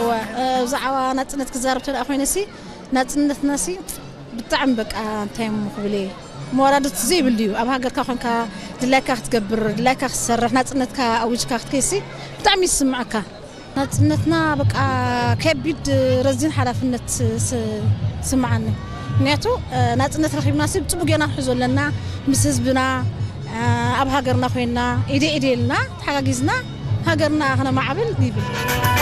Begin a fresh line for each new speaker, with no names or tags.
زعوا ناتنت كزارب تلا أخوينسي ناتنت ناسي بتعم بك تيم قبلي موارد تزيب الليو أبها قر كأخون كا دلاك تكبر دلاك تسرح ناتنت كا أوج كا تكيسي بتعم يسمعك ناتنتنا بك كبيد رزين حرف النت سمعني نياتو ناتنت رخيب ناسي بتبقينا حزول لنا مسز بنا أبها قرنا خوينا إيدي لنا حاجة جزنا هاجرنا هنا معبل ديبل